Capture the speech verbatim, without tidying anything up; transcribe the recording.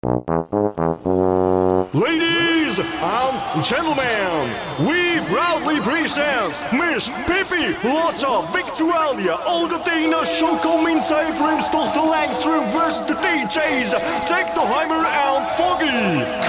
Ladies and gentlemen, we proudly present Miss Pippi Lotta Victualia Olgatina Schokominzij Vriends Tochter Langstrom versus de D J's Jack de Heimer and Foggy.